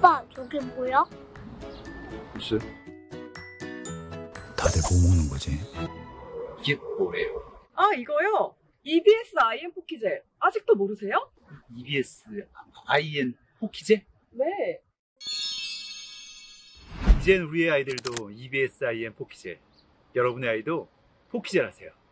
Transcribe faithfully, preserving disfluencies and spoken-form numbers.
아빠, 저게 뭐야? 글쎄. 다들 뭐 먹는 거지? 이게 뭐예요? 아, 이거요? 이비에스 아이엔 포키젤. 아직도 모르세요? 이비에스 아이엔 포키제? 네. 이젠 우리의 아이들도 이비에스 아이엔 포키젤. 여러분의 아이도 포키젤 하세요.